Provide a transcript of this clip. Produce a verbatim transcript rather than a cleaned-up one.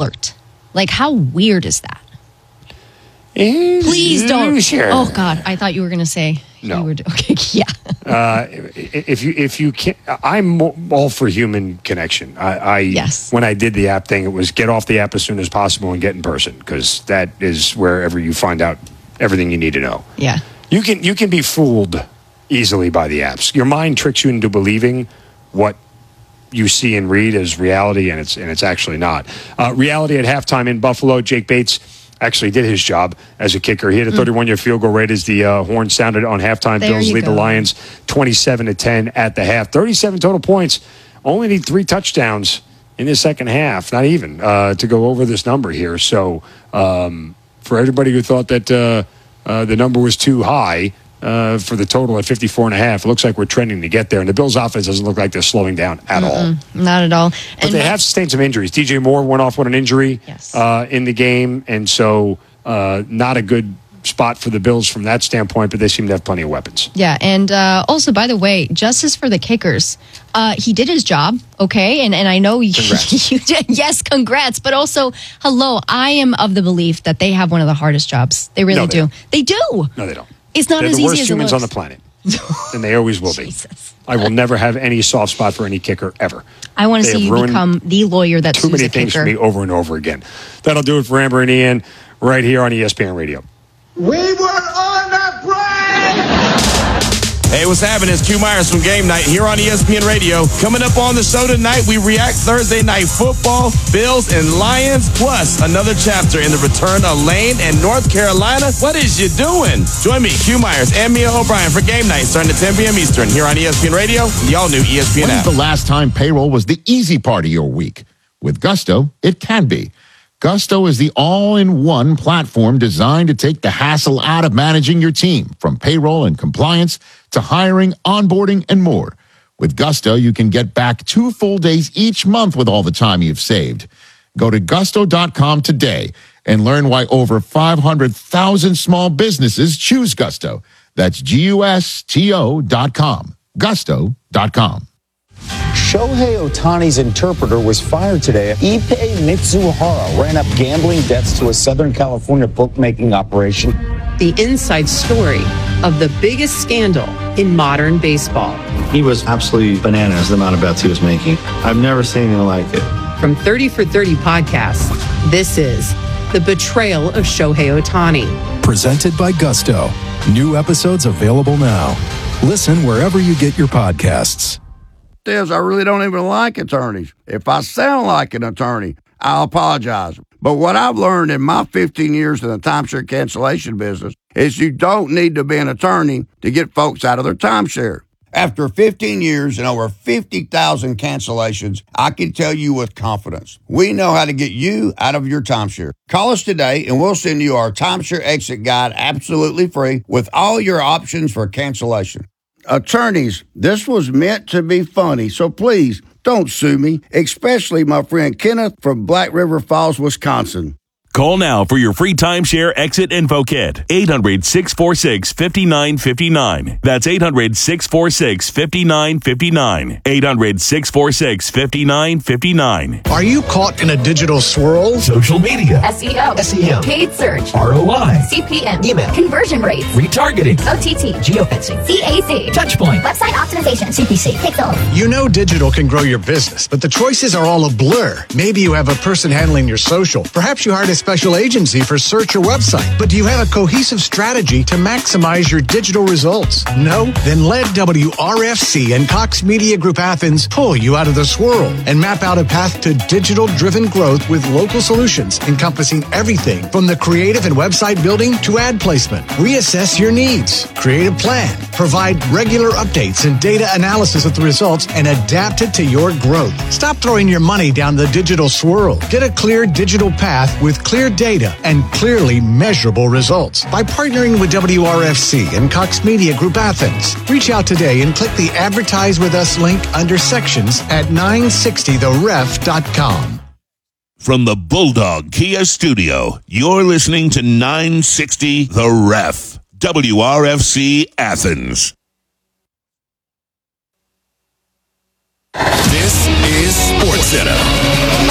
alert. Like, how weird is that? Is Please don't. Sure. Oh God, I thought you were going to say. No. You were, okay. Yeah. uh, if you if you can, I'm all for human connection. I, I yes. When I did the app thing, it was get off the app as soon as possible and get in person, because that is wherever you find out everything you need to know. Yeah. You can you can be fooled easily by the apps. Your mind tricks you into believing what you see and read as reality, and it's and it's actually not. Uh, reality at halftime in Buffalo, Jake Bates actually did his job as a kicker. He had a thirty-one-yard field goal right as the uh, horn sounded on halftime. There Bills you lead go. the Lions twenty-seven to ten at the half. thirty-seven total points. Only need three touchdowns in the second half, not even, uh, to go over this number here. So um, for everybody who thought that uh, uh, the number was too high uh, for the total at fifty-four and a half, it looks like we're trending to get there. And the Bills' offense doesn't look like they're slowing down at Mm-mm, all. Not at all. But And they my- have sustained some injuries. D J Moore went off with an injury Yes. uh, in the game, and so uh, not a good spot for the Bills from that standpoint, but they seem to have plenty of weapons. Yeah, and uh, also, by the way, justice for the kickers. Uh, he did his job, okay? And and I know you, you did. Yes, congrats. But also, hello, I am of the belief that they have one of the hardest jobs. They really No, they do. don't. They do. No, they don't. It's not They're as the easy worst as it humans looks. on the planet, and they always will be. Jesus. I will never have any soft spot for any kicker ever. I want to They see have you ruined become the lawyer that Too sues many a things kicker. for me over and over again. That'll do it for Amber and Ian right here on E S P N Radio. We were on a break! Hey, what's happening? It's Q Myers from Game Night here on E S P N Radio. Coming up on the show tonight, we react Thursday Night Football, Bills and Lions, plus another chapter in the return of Lane and North Carolina. What is you doing? Join me, Q Myers and Mia O'Brien for Game Night starting at ten p.m. Eastern here on E S P N Radio and the all-new E S P N When's app. the last time payroll was the easy part of your week? With Gusto, it can be. Gusto is the all-in-one platform designed to take the hassle out of managing your team, from payroll and compliance to hiring, onboarding, and more. With Gusto, you can get back two full days each month with all the time you've saved. Go to gusto dot com today and learn why over five hundred thousand small businesses choose Gusto. That's G U S T O dot com. gusto dot com. Shohei Ohtani's interpreter was fired today. Ippei Mitsuhara ran up gambling debts to a Southern California bookmaking operation. The inside story of the biggest scandal in modern baseball. He was absolutely bananas, the amount of bets he was making. I've never seen anything like it. From thirty for thirty podcasts, this is The Betrayal of Shohei Ohtani. Presented by Gusto. New episodes available now. Listen wherever you get your podcasts. Is I really don't even like attorneys. If I sound like an attorney, I'll apologize. But what I've learned in my fifteen years in the timeshare cancellation business is you don't need to be an attorney to get folks out of their timeshare. After fifteen years and over fifty thousand cancellations, I can tell you with confidence, we know how to get you out of your timeshare. Call us today and we'll send you our timeshare exit guide absolutely free with all your options for cancellation. Attorneys, this was meant to be funny, so please don't sue me, especially my friend Kenneth from Black River Falls, Wisconsin. Call now for your free timeshare exit info kit. eight hundred, six four six, five nine five nine. That's eight hundred, six four six, five nine five nine. eight hundred, six four six, five nine five nine. Are you caught in a digital swirl? Social media. S E O. S E M. Paid search. R O I. C P M. Email. Conversion rates. Retargeting. O T T. Geofencing. C A C. Touchpoint. Website optimization. C P C. Pixel. You know digital can grow your business, but the choices are all a blur. Maybe you have a person handling your social. Perhaps you hired a special agency for search or website. But do you have a cohesive strategy to maximize your digital results? No? Then let W R F C and Cox Media Group Athens pull you out of the swirl and map out a path to digital-driven growth with local solutions encompassing everything from the creative and website building to ad placement. Reassess your needs, create a plan, provide regular updates and data analysis of the results, and adapt it to your growth. Stop throwing your money down the digital swirl. Get a clear digital path with clear data and clearly measurable results by partnering with W R F C and Cox Media Group Athens. Reach out today and click the Advertise With Us link under sections at nine sixty the ref dot com. From the Bulldog Kia Studio, you're listening to nine sixty The Ref, W R F C Athens. This is SportsCenter.